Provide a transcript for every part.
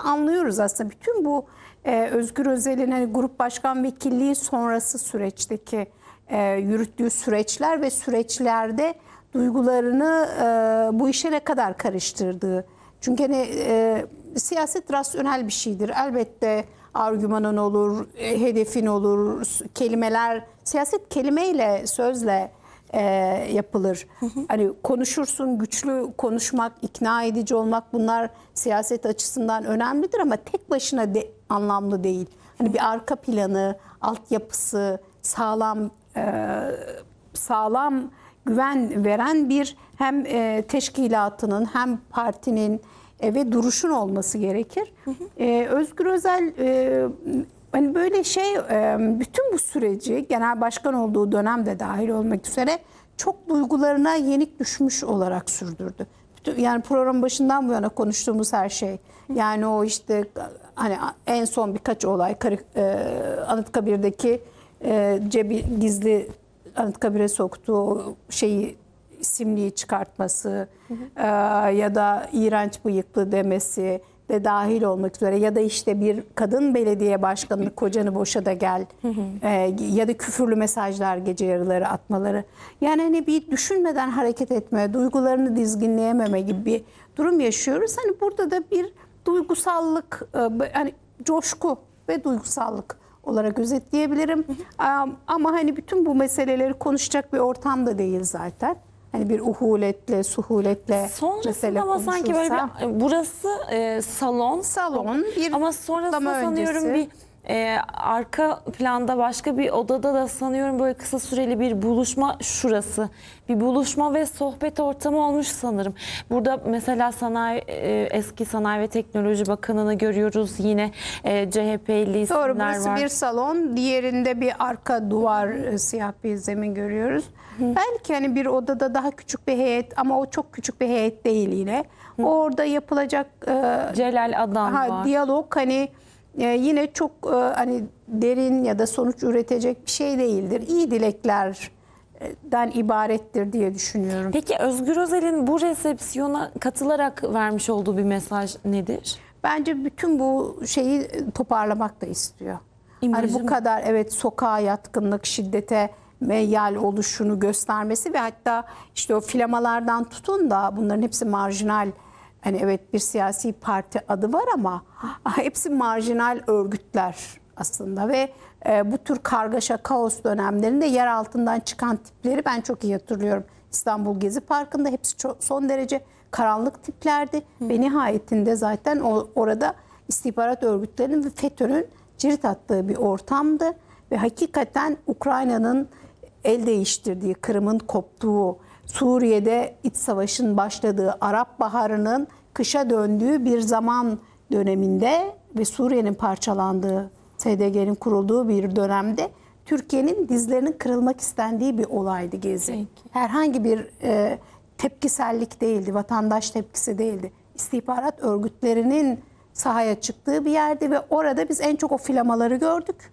anlıyoruz aslında. Bütün bu Özgür Özel'in hani grup başkan vekilliği sonrası süreçteki yürüttüğü süreçler ve süreçlerde duygularını bu işe ne kadar karıştırdığı. Çünkü hani siyaset rasyonel bir şeydir. Elbette argümanın olur, hedefin olur, kelimeler, siyaset kelimeyle, sözle yapılır. Hani konuşursun, güçlü konuşmak, ikna edici olmak, bunlar siyaset açısından önemlidir ama tek başına anlamlı değil. Hani bir arka planı, altyapısı, sağlam güven veren bir hem teşkilatının hem partinin ve duruşun olması gerekir. Özgür Özel hani böyle bütün bu süreci genel başkan olduğu dönemde dahil olmak üzere çok duygularına yenik düşmüş olarak sürdürdü. Yani program başından bu yana konuştuğumuz her şey. Yani o işte hani en son birkaç olay Anıtkabir'deki gizli Anıtkabir'e soktuğu simliği çıkartması ya da iğrenç bıyıklı demesi de dahil olmak üzere ya da işte bir kadın belediye başkanı kocanı boşa da gel ya da küfürlü mesajlar gece yarıları atmaları. Yani hani bir düşünmeden hareket etme, duygularını dizginleyememe gibi bir durum yaşıyoruz. Hani burada da bir duygusallık, hani coşku ve duygusallık olarak özetleyebilirim. Ama hani bütün bu meseleleri konuşacak bir ortam da değil zaten. Hani bir uhuletle, suhuletle sonrasında ama sanki böyle bir, burası salon bir ama sonrasında sanıyorum bir arka planda başka bir odada da sanıyorum böyle kısa süreli bir buluşma, şurası bir buluşma ve sohbet ortamı olmuş sanırım. Burada mesela eski Sanayi ve Teknoloji Bakanı'nı görüyoruz, yine CHP'li isimler var. Doğru, burası bir salon, diğerinde bir arka duvar, siyah bir zemin görüyoruz. Belki hani bir odada daha küçük bir heyet ama o çok küçük bir heyet değil yine. Orada yapılacak Celal Adam var. Diyalog hani yine çok hani derin ya da sonuç üretecek bir şey değildir. İyi dileklerden ibarettir diye düşünüyorum. Peki Özgür Özel'in bu resepsiyona katılarak vermiş olduğu bir mesaj nedir? Bence bütün bu şeyi toparlamak da istiyor. Hani bu kadar sokağa yatkınlık, şiddete meyyal oluşunu göstermesi ve hatta işte o flamalardan tutun da bunların hepsi marjinal. Hani bir siyasi parti adı var ama hepsi marjinal örgütler aslında ve bu tür kargaşa, kaos dönemlerinde yer altından çıkan tipleri ben çok iyi hatırlıyorum. İstanbul Gezi Parkı'nda hepsi son derece karanlık tiplerdi ve nihayetinde zaten orada istihbarat örgütlerinin ve FETÖ'nün cirit attığı bir ortamdı ve hakikaten Ukrayna'nın el değiştirdiği, Kırım'ın koptuğu, Suriye'de iç savaşın başladığı, Arap Baharı'nın kışa döndüğü bir zaman döneminde ve Suriye'nin parçalandığı, SDG'nin kurulduğu bir dönemde Türkiye'nin dizlerinin kırılmak istendiği bir olaydı Gezi. Peki. Herhangi bir tepkisellik değildi, vatandaş tepkisi değildi. İstihbarat örgütlerinin sahaya çıktığı bir yerdi ve orada biz en çok o flamaları gördük.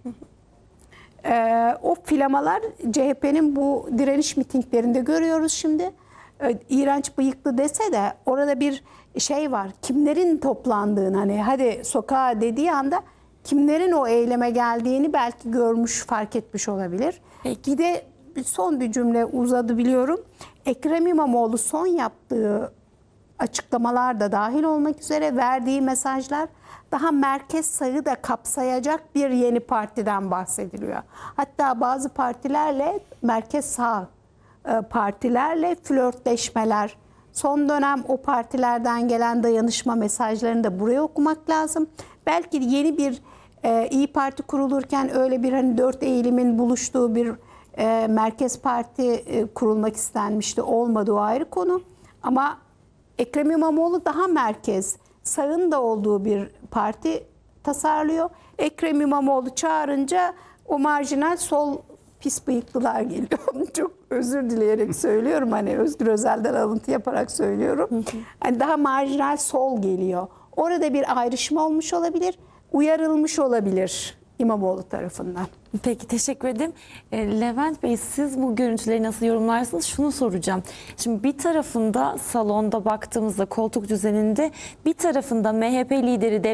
O flamalar CHP'nin bu direniş mitinglerinde görüyoruz şimdi. İğrenç bıyıklı dese de orada bir şey var. Kimlerin toplandığını, hani hadi sokağa dediği anda kimlerin o eyleme geldiğini belki görmüş, fark etmiş olabilir. Peki. Bir de son bir cümle uzadı biliyorum. Ekrem İmamoğlu son yaptığı açıklamalar da dahil olmak üzere verdiği mesajlar daha merkez sağı da kapsayacak bir yeni partiden bahsediliyor. Hatta bazı partilerle, merkez sağ partilerle flörtleşmeler, son dönem o partilerden gelen dayanışma mesajlarını da buraya okumak lazım. Belki yeni bir İYİ Parti kurulurken öyle bir hani 4 eğilimin buluştuğu bir merkez parti kurulmak istenmişti. Olmadı, o ayrı konu. Ama Ekrem İmamoğlu daha merkez, sağın da olduğu bir parti tasarlıyor. Ekrem İmamoğlu çağırınca o marjinal sol pis bıyıklılar geliyor. Çok özür dileyerek söylüyorum, hani Özgür Özel'den alıntı yaparak söylüyorum. Hani daha marjinal sol geliyor. Orada bir ayrışma olmuş olabilir, uyarılmış olabilir İmamoğlu tarafından. Peki, teşekkür ederim. Levent Bey, siz bu görüntüleri nasıl yorumlarsınız? Şunu soracağım. Şimdi bir tarafında, salonda baktığımızda koltuk düzeninde, bir tarafında MHP lideri